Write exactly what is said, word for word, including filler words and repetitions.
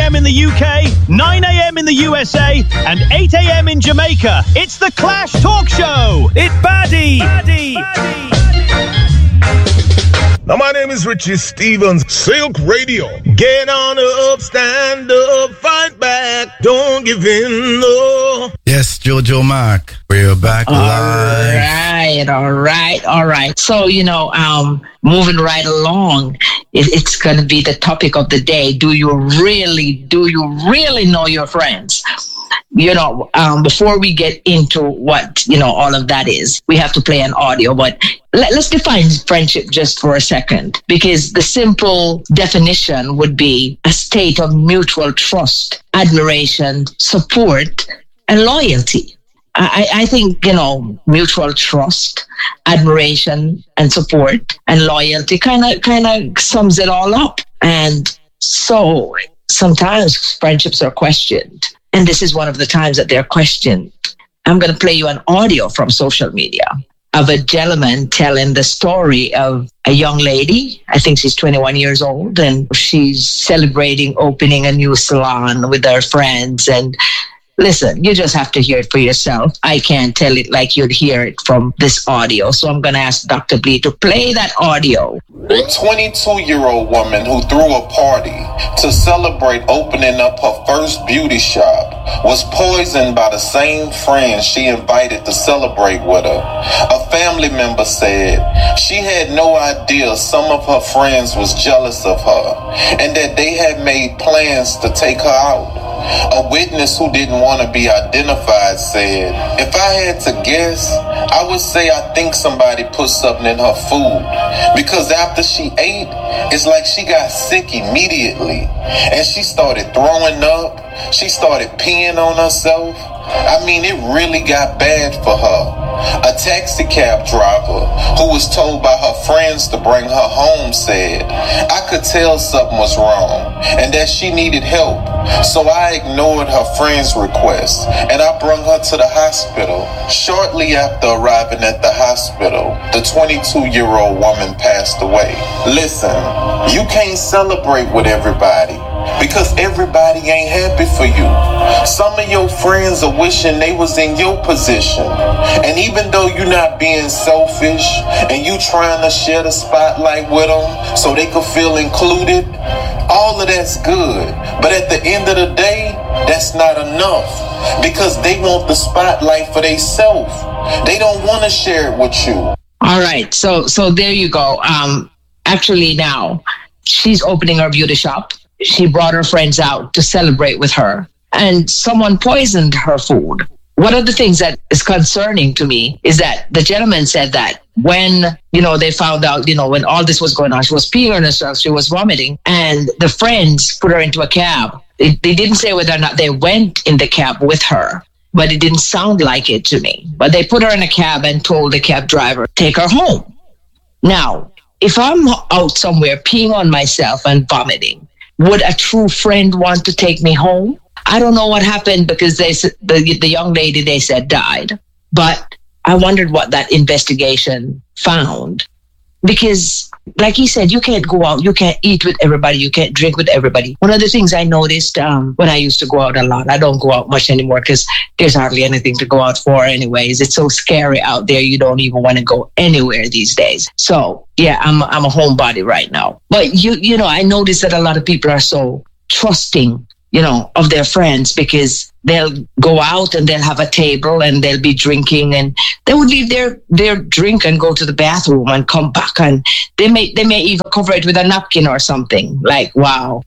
p.m. in the U K, nine a.m. in the U S A, and eight a.m. in Jamaica. It's the Clash Talk Show. It's Baddie. Baddie. Baddie. Now, my name is Richie Stevens, Silk Radio. Get on up, stand up, fight back, don't give in, no. Yes, Jojo Mark, we're back all live. All right, all right, all right. So, you know, um, moving right along, it, it's going to be the topic of the day. Do you really, do you really know your friends? You know, um, before we get into what, you know, all of that is, we have to play an audio. But let, let's define friendship just for a second, because the simple definition would be a state of mutual trust, admiration, support, and loyalty. I, I think, you know, mutual trust, admiration, and support, and loyalty kind of kind of sums it all up. And so sometimes friendships are questioned. And this is one of the times that they're questioned. I'm going to play you an audio from social media of a gentleman telling the story of a young lady. I think she's twenty-one years old, and she's celebrating opening a new salon with her friends. And listen, you just have to hear it for yourself. I can't tell it like you'd hear it from this audio. So I'm going to ask Doctor Blee to play that audio. A twenty-two-year-old woman who threw a party to celebrate opening up her first beauty shop was poisoned by the same friends she invited to celebrate with her. A family member said she had no idea some of her friends was jealous of her and that they had made plans to take her out. A witness who didn't want to be identified said, "If I had to guess, I would say I think somebody put something in her food, because after she ate, it's like she got sick immediately and she started throwing up. She started peeing on herself. I mean, it really got bad for her." A taxi cab driver who was told by her friends to bring her home said, "I could tell something was wrong and that she needed help. So I ignored her friend's request and I brought her to the hospital. Shortly after arriving at the hospital, the twenty-two-year-old woman passed away." Listen, you can't celebrate with everybody because everybody ain't happy for you. Some of your friends are wishing they was in your position. And even though you're not being selfish and you trying to share the spotlight with them so they could feel included, all of that's good. But at the end of the day, that's not enough because they want the spotlight for themselves. They don't want to share it with you. All right. So, so there you go. Um, actually now she's opening her beauty shop. She brought her friends out to celebrate with her, and someone poisoned her food. One of the things that is concerning to me is that the gentleman said that when, you know, they found out, you know, when all this was going on, she was peeing on herself, she was vomiting, and the friends put her into a cab. They, they didn't say whether or not they went in the cab with her, but it didn't sound like it to me. But they put her in a cab and told the cab driver, take her home. Now, if I'm out somewhere peeing on myself and vomiting, would a true friend want to take me home? I don't know what happened because they the the young lady they said died, but I wondered what that investigation found. Because, like he said, you can't go out, you can't eat with everybody, you can't drink with everybody. One of the things I noticed um, when I used to go out a lot, I don't go out much anymore because there's hardly anything to go out for anyways. It's so scary out there, you don't even want to go anywhere these days. So, yeah, I'm I'm a homebody right now. But, you you know, I noticed that a lot of people are so trusting, you know, of their friends because they'll go out and they'll have a table and they'll be drinking and they would leave their, their drink and go to the bathroom and come back and they may they may even cover it with a napkin or something. Like, wow.